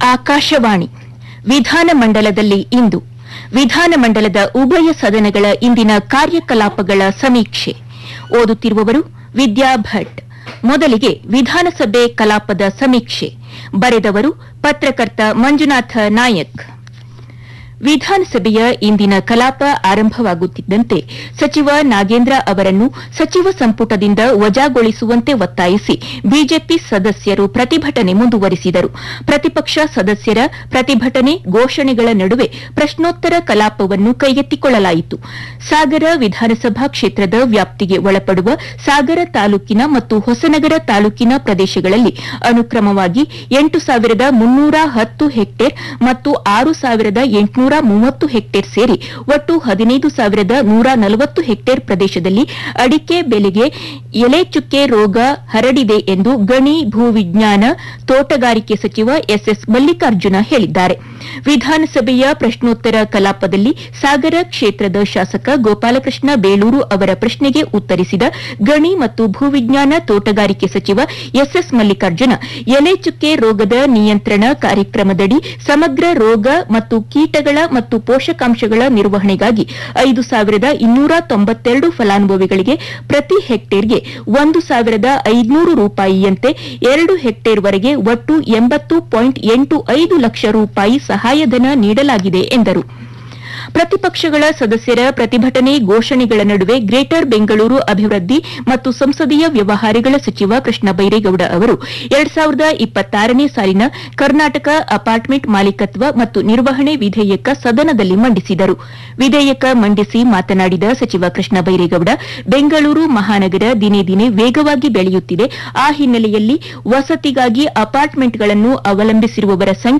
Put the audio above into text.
ಆಕಾಶವಾಣಿ ವಿಧಾನಮಂಡಲದಲ್ಲಿ ಇಂದು ವಿಧಾನಮಂಡಲದ ಉಭಯ ಸದನಗಳ ಇಂದಿನ ಕಾರ್ಯಕಲಾಪಗಳ ಸಮೀಕ್ಷೆ. ಓದುತ್ತಿರುವವರು ವಿದ್ಯಾ ಭಟ್. ಮೊದಲಿಗೆ ವಿಧಾನಸಭೆ ಕಲಾಪದ ಸಮೀಕ್ಷೆ. ಬರೆದವರು ಪತ್ರಕರ್ತ ಮಂಜುನಾಥ ನಾಯಕ್. ವಿಧಾನಸಭೆಯ ಇಂದಿನ ಕಲಾಪ ಆರಂಭವಾಗುತ್ತಿದ್ದಂತೆ ಸಚಿವ ನಾಗೇಂದ್ರ ಅವರನ್ನು ಸಚಿವ ಸಂಪುಟದಿಂದ ವಜಾಗೊಳಿಸುವಂತೆ ಒತ್ತಾಯಿಸಿ ಬಿಜೆಪಿ ಸದಸ್ಯರು ಪ್ರತಿಭಟನೆ ಮುಂದುವರಿಸಿದರು. ಪ್ರತಿಪಕ್ಷ ಸದಸ್ಯರ ಪ್ರತಿಭಟನೆ ಘೋಷಣೆಗಳ ನಡುವೆ ಪ್ರಶ್ನೋತ್ತರ ಕಲಾಪವನ್ನು ಕೈಗೆತ್ತಿಕೊಳ್ಳಲಾಯಿತು. ಸಾಗರ ವಿಧಾನಸಭಾ ಕ್ಷೇತ್ರದ ವ್ಯಾಪ್ತಿಗೆ ಒಳಪಡುವ ಸಾಗರ ತಾಲೂಕಿನ ಮತ್ತು ಹೊಸನಗರ ತಾಲೂಕಿನ ಪ್ರದೇಶಗಳಲ್ಲಿ ಅನುಕ್ರಮವಾಗಿ 8,310 ಹೆಕ್ಟೇರ್ ಮತ್ತು 6,830 ಹೆಕ್ಟೇರ್ ಸೇರಿ ಒಟ್ಟು 15,140 ಹೆಕ್ಟೇರ್ ಪ್ರದೇಶದಲ್ಲಿ ಅಡಿಕೆ ಬೆಳೆಗೆ ಎಲೆ ಚುಕ್ಕೆ ರೋಗ ಹರಡಿದೆ ಎಂದು ಗಣಿ ಭೂವಿಜ್ಞಾನ ತೋಟಗಾರಿಕೆ ಸಚಿವ ಎಸ್ಎಸ್ ಮಲ್ಲಿಕಾರ್ಜುನ ಹೇಳಿದ್ದಾರೆ. ವಿಧಾನಸಭೆಯ ಪ್ರಶ್ನೋತ್ತರ ಕಲಾಪದಲ್ಲಿ ಸಾಗರ ಕ್ಷೇತ್ರದ ಶಾಸಕ ಗೋಪಾಲಕೃಷ್ಣ ಬೇಳೂರು ಅವರ ಪ್ರಶ್ನೆಗೆ ಉತ್ತರಿಸಿದ ಗಣಿ ಮತ್ತು ಭೂವಿಜ್ಞಾನ ತೋಟಗಾರಿಕೆ ಸಚಿವ ಎಸ್ಎಸ್ ಮಲ್ಲಿಕಾರ್ಜುನ ಎಲೆ ಚುಕ್ಕೆ ರೋಗದ ನಿಯಂತ್ರಣ ಕಾರ್ಯಕ್ರಮದಡಿ ಸಮಗ್ರ ರೋಗ ಮತ್ತು ಕೀಟಗಳ ಮತ್ತು ಪೋಷಕಾಂಶಗಳ ನಿರ್ವಹಣೆಗಾಗಿ 5,292 ಫಲಾನುಭವಿಗಳಿಗೆ ಪ್ರತಿ ಹೆಕ್ಟೇರ್ಗೆ 1,500 ರೂಪಾಯಿಯಂತೆ 2 ಹೆಕ್ಟೇರ್ವರೆಗೆ ಒಟ್ಟು 80.85 ಲಕ್ಷ ರೂಪಾಯಿ ಸಹಾಯಧನ ನೀಡಲಾಗಿದೆ ಎಂದರು. ಪ್ರತಿಪಕ್ಷಗಳ ಸದಸ್ಯರ ಪ್ರತಿಭಟನೆ ಘೋಷಣೆಗಳ ನಡುವೆ ಗ್ರೇಟರ್ ಬೆಂಗಳೂರು ಅಭಿವೃದ್ಧಿ ಮತ್ತು ಸಂಸದೀಯ ವ್ಯವಹಾರಗಳ ಸಚಿವ ಕೃಷ್ಣ ಬೈರೇಗೌಡ ಅವರು 2026ನೇ ಸಾಲಿನ ಕರ್ನಾಟಕ ಅಪಾರ್ಟ್ಮೆಂಟ್ ಮಾಲೀಕತ್ವ ಮತ್ತು ನಿರ್ವಹಣೆ ವಿಧೇಯಕ ಸದನದಲ್ಲಿ ಮಂಡಿಸಿದರು. ವಿಧೇಯಕ ಮಂಡಿಸಿ ಮಾತನಾಡಿದ ಸಚಿವ ಕೃಷ್ಣ ಬೈರೇಗೌಡ, ಬೆಂಗಳೂರು ಮಹಾನಗರ ದಿನೇ ದಿನೇ ವೇಗವಾಗಿ ಬೆಳೆಯುತ್ತಿದೆ. ಆ ಹಿನ್ನೆಲೆಯಲ್ಲಿ ವಸತಿಗಾಗಿ ಅಪಾರ್ಟ್ಮೆಂಟ್ಗಳನ್ನು ಅವಲಂಬಿಸಿರುವವರ ಸಂಖ್ಯೆ